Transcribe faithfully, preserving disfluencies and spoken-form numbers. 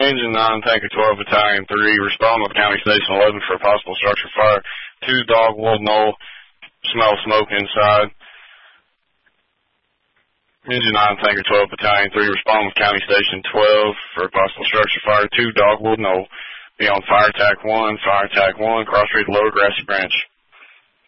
Engine nine, Tanker twelve, Battalion three, respond with County Station eleven for a possible structure fire. two Dogwood Knoll, smell smoke inside. Engine nine, Tanker twelve, Battalion three, respond with County Station twelve for a possible structure fire. two Dogwood Knoll, be on fire attack one, fire attack one, cross street lower grassy branch.